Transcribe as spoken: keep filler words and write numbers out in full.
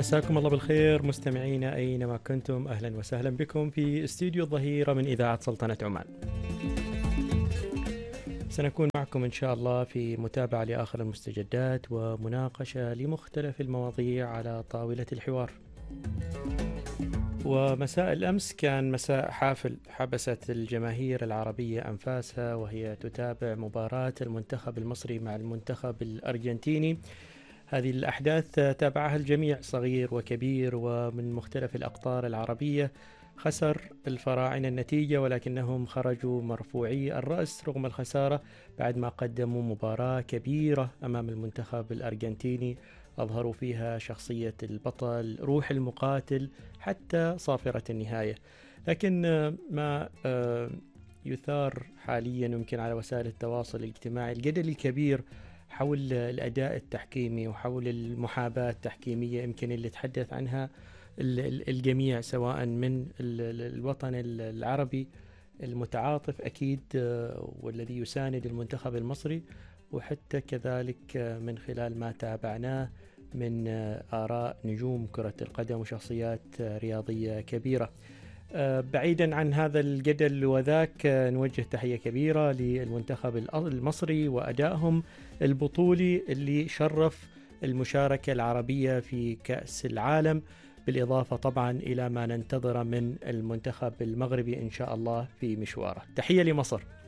مساكم الله بالخير مستمعينا أينما كنتم، أهلا وسهلا بكم في استديو الظهيرة من إذاعة سلطنة عمان. سنكون معكم إن شاء الله في متابعة لآخر المستجدات ومناقشة لمختلف المواضيع على طاولة الحوار. ومساء الأمس كان مساء حافل، حبست الجماهير العربية أنفاسها وهي تتابع مباراة المنتخب المصري مع المنتخب الأرجنتيني. هذه الأحداث تابعها الجميع صغير وكبير ومن مختلف الأقطار العربية. خسر الفراعنة النتيجة ولكنهم خرجوا مرفوعي الرأس رغم الخسارة بعد ما قدموا مباراة كبيرة أمام المنتخب الأرجنتيني، أظهروا فيها شخصية البطل، روح المقاتل حتى صافرة النهاية. لكن ما يثار حاليا يمكن على وسائل التواصل الاجتماعي الجدل الكبير حول الأداء التحكيمي وحول المحاباة التحكيمية، يمكن اللي تحدث عنها الجميع سواء من الوطن العربي المتعاطف أكيد والذي يساند المنتخب المصري، وحتى كذلك من خلال ما تابعناه من آراء نجوم كرة القدم وشخصيات رياضية كبيرة. بعيدا عن هذا الجدل وذاك، نوجه تحية كبيرة للمنتخب المصري وأدائهم البطولي اللي شرف المشاركة العربية في كأس العالم، بالإضافة طبعا إلى ما ننتظر من المنتخب المغربي إن شاء الله في مشواره. تحية لمصر.